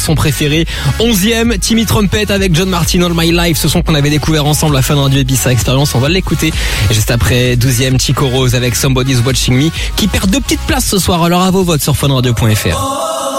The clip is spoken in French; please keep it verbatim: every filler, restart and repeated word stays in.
son préféré. Onzième, Timmy Trumpet avec John Martin, All My Life, ce son qu'on avait découvert ensemble à Fun Radio Ibiza Experience, on va l'écouter. Et juste après, douzième, Chico Rose avec Somebody's Watching Me, qui perd deux petites places ce soir, alors à vos votes sur funradio point f r.